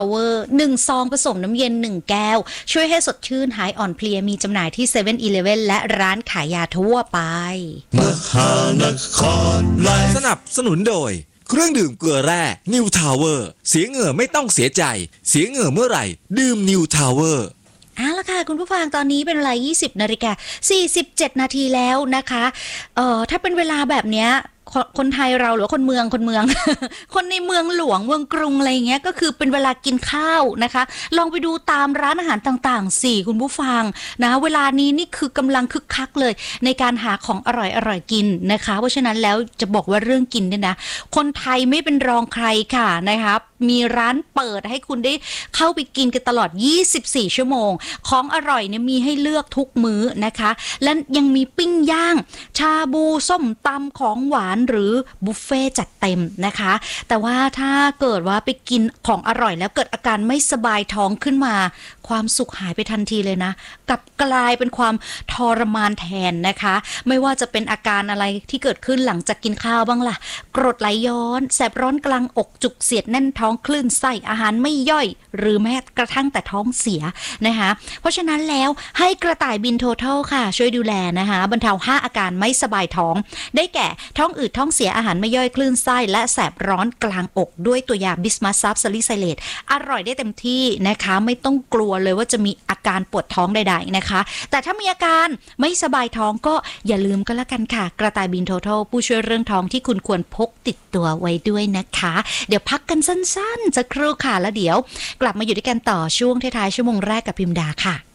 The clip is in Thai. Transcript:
เวอร์1 ซองผสมน้ำเย็น1 แก้วช่วยให้สดชื่นหายอ่อนเพลียมีจำหน่ายที่7 e และร้านขายยาทั่วไปมหานครไลฟ์สนับสนุนโดยเครื่องดื่มเกลือแร่นิวทาวเวอร์เสียเหงื่อไม่ต้องเสียใจเสียเหงื่อเมื่อไหร่ดื่มนิวทาวเวอร์เอาละค่ะคุณผู้ฟังตอนนี้เป็นเวลา 20:47 นาทีแล้วนะคะถ้าเป็นเวลาแบบเนี้ยคนไทยเราหรือคนเมือง คนในเมืองหลวงเมืองกรุงอะไรเงี้ยก็คือเป็นเวลากินข้าวนะคะลองไปดูตามร้านอาหารต่างๆสิคุณผู้ฟังนะเวลานี้นี่คือกำลังคึกคักเลยในการหาของอร่อยกินนะคะเพราะฉะนั้นแล้วจะบอกว่าเรื่องกินเนี่ยนะคนไทยไม่เป็นรองใครค่ะนะคะมีร้านเปิดให้คุณได้เข้าไปกินกันตลอด24 ชั่วโมงของอร่อยเนี่ยมีให้เลือกทุกมื้อนะคะและยังมีปิ้งย่างชาบูส้มตำของหวานหรือบุฟเฟ่จัดเต็มนะคะแต่ว่าถ้าเกิดว่าไปกินของอร่อยแล้วเกิดอาการไม่สบายท้องขึ้นมาความสุขหายไปทันทีเลยนะกลับกลายเป็นความทรมานแทนนะคะไม่ว่าจะเป็นอาการอะไรที่เกิดขึ้นหลังจากกินข้าวบ้างล่ะกรดไหลย้อนแสบร้อนกลางอกจุกเสียดแน่นท้องคลื่นไส้อาหารไม่ย่อยหรือแม้กระทั่งแต่ท้องเสียนะคะเพราะฉะนั้นแล้วให้กระต่ายบินโททอลค่ะช่วยดูแลนะคะบรรเทา5อาการไม่สบายท้องได้แก่ท้องอืดท้องเสียอาหารไม่ย่อยคลื่นไส้และแสบร้อนกลางอกด้วยตัวยาบิสมัสซับซาลิไซเลตอร่อยได้เต็มที่นะคะไม่ต้องกลัวเลยว่าจะมีอาการปวดท้องใดๆนะคะแต่ถ้ามีอาการไม่สบายท้องก็อย่าลืมก็แล้วกันค่ะกระต่ายบินโททอลผู้ช่วยเรื่องท้องที่คุณควรพกติดตัวไว้ด้วยนะคะเดี๋ยวพักกันสั้นๆสักครู่ค่ะแล้วเดี๋ยวกลับมาอยู่ด้วยกันต่อช่วงท้ายๆชั่วโมงแรกกับพิมดาค่ะ